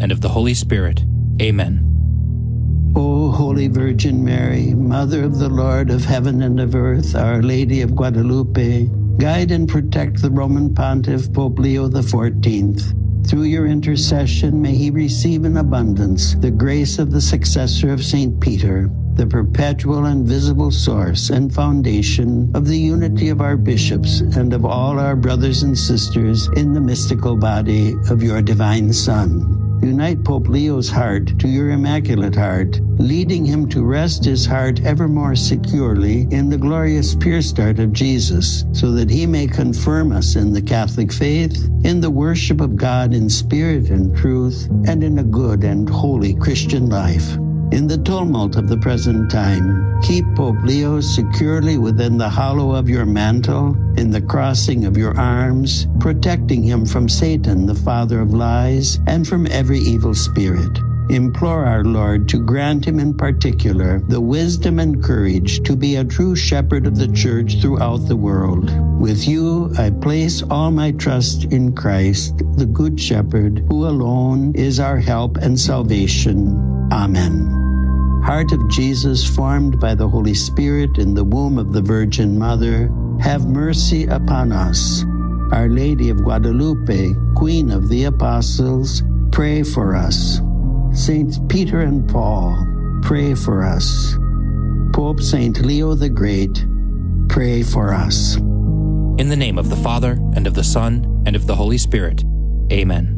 and of the Holy Spirit. Amen. O Holy Virgin Mary, Mother of the Lord of heaven and of earth, Our Lady of Guadalupe, guide and protect the Roman Pontiff Pope Leo XIV. Through your intercession, may he receive in abundance the grace of the successor of St. Peter, the perpetual and visible source and foundation of the unity of our bishops and of all our brothers and sisters in the mystical body of your divine Son. Unite Pope Leo's heart to your Immaculate Heart, leading him to rest his heart ever more securely in the glorious pierced heart of Jesus, so that he may confirm us in the Catholic faith, in the worship of God in spirit and truth, and in a good and holy Christian life. In the tumult of the present time, keep Pope Leo securely within the hollow of your mantle, in the crossing of your arms, protecting him from Satan, the father of lies, and from every evil spirit. Implore our Lord to grant him in particular the wisdom and courage to be a true shepherd of the Church throughout the world. With you, I place all my trust in Christ, the Good Shepherd, who alone is our help and salvation. Amen. Heart of Jesus, formed by the Holy Spirit in the womb of the Virgin Mother, have mercy upon us. Our Lady of Guadalupe, Queen of the Apostles, pray for us. Saints Peter and Paul, pray for us. Pope St. Leo the Great, pray for us. In the name of the Father, and of the Son, and of the Holy Spirit. Amen.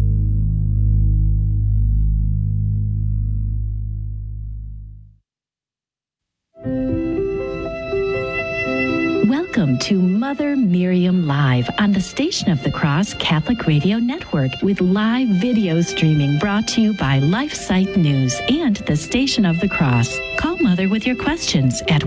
Welcome to Mother Miriam Live on the Station of the Cross Catholic Radio Network, with live video streaming brought to you by LifeSite News and the Station of the Cross. Call Mother with your questions at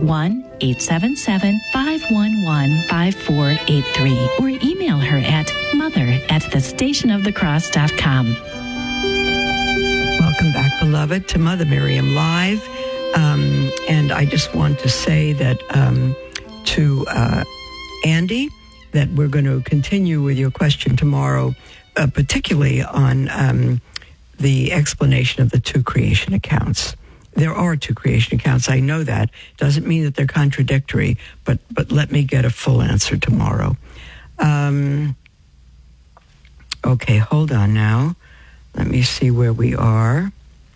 1-877-511-5483 or email her at mother@thestationofthecross.com. Welcome back, beloved, to Mother Miriam Live. And I just want to say that to Andy, that we're going to continue with your question tomorrow, particularly on the explanation of the two creation accounts. There are two creation accounts. I know that. Doesn't mean that they're contradictory, but let me get a full answer tomorrow. Okay, hold on now. Let me see where we are.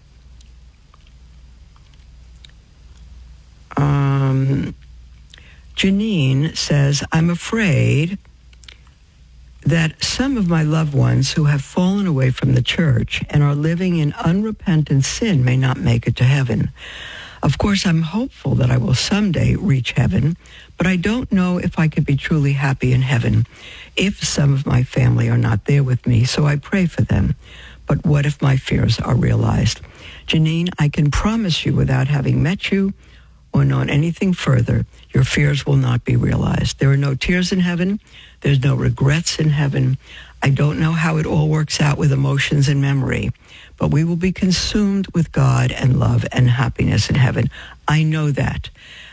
Janine says, I'm afraid that some of my loved ones who have fallen away from the church and are living in unrepentant sin may not make it to heaven. Of course, I'm hopeful that I will someday reach heaven, but I don't know if I could be truly happy in heaven if some of my family are not there with me, so I pray for them. But what if my fears are realized? Janine, I can promise you, without having met you or known anything further, your fears will not be realized. There are no tears in heaven. There's no regrets in heaven. I don't know how it all works out with emotions and memory, but we will be consumed with God and love and happiness in heaven. I know that.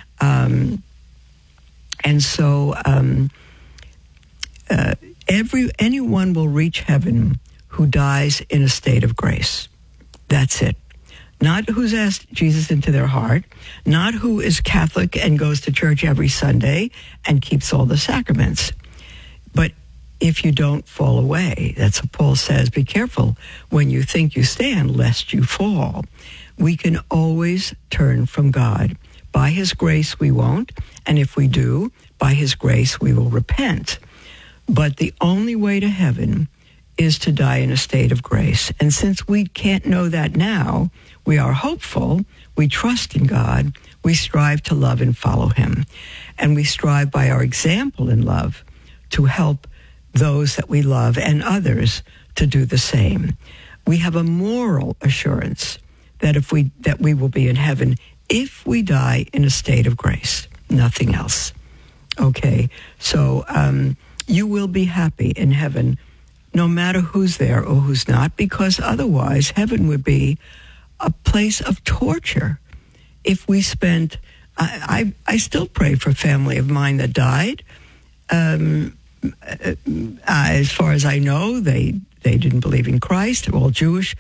Anyone will reach heaven who dies in a state of grace. That's it. Not who's asked Jesus into their heart, not who is Catholic and goes to church every Sunday and keeps all the sacraments. But if you don't fall away, that's what Paul says, be careful when you think you stand, lest you fall. We can always turn from God. By his grace we won't, and if we do, by his grace we will repent. But the only way to heaven is to die in a state of grace. And since we can't know that now, we are hopeful, we trust in God, we strive to love and follow him. And we strive by our example in love to help those that we love and others to do the same. We have a moral assurance that we will be in heaven if we die in a state of grace, nothing else. Okay, so you will be happy in heaven no matter who's there or who's not, because otherwise heaven would be a place of torture. If we spent, I still pray for a family of mine that died. As far as I know, they didn't believe in Christ. They're all Jewish.